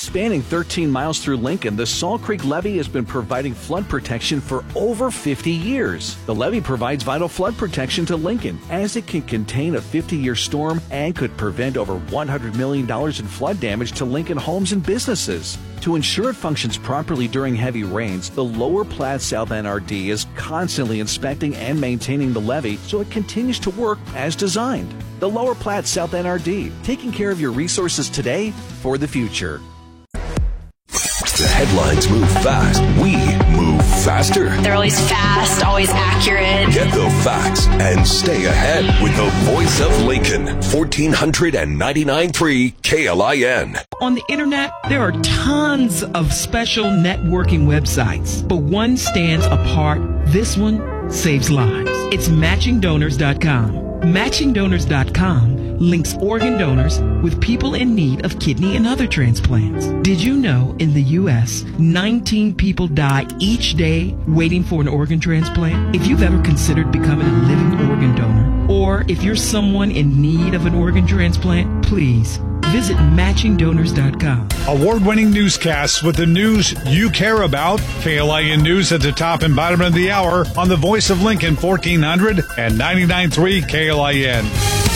Spanning 13 miles through Lincoln, the Salt Creek Levee has been providing flood protection for over 50 years. The levee provides vital flood protection to Lincoln, as it can contain a 50-year storm and could prevent over $100 million in flood damage to Lincoln homes and businesses. To ensure it functions properly during heavy rains, the Lower Platte South NRD is constantly inspecting and maintaining the levee so it continues to work as designed. The Lower Platte South NRD, taking care of your resources today for the future. The headlines move fast. We move faster. They're always fast, always accurate. Get the facts and stay ahead with the voice of Lincoln. 1499.3 KLIN. On the internet, there are tons of special networking websites, but one stands apart. This one saves lives. It's MatchingDonors.com. MatchingDonors.com links organ donors with people in need of kidney and other transplants. Did you know in the U.S., 19 people die each day waiting for an organ transplant? If you've ever considered becoming a living organ donor, or if you're someone in need of an organ transplant, please visit MatchingDonors.com. Award-winning newscasts with the news you care about. KLIN News at the top and bottom of the hour on the Voice of Lincoln, 1400 and 99.3 KLIN.